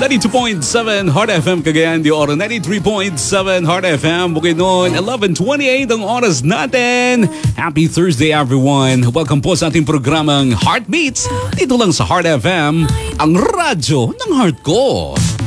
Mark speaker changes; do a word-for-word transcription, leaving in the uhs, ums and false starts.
Speaker 1: ninety-two point seven Heart F M Cagayan de Oro, ninety-three point seven Heart F M Bukidnon, eleven twenty-eight ang oras natin. Happy Thursday everyone. Welcome po sa ating programang Heartbeats dito lang sa Heart F M, ang radyo ng heart ko.